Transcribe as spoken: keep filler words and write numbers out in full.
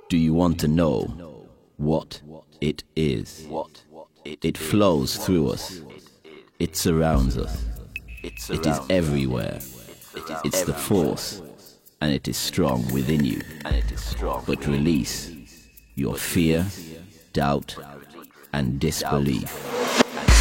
Do you want to know what it is? It flows through us. It surrounds us. It is everywhere. It's the force, and it is strong within you. But release your fear, doubt, and disbelief.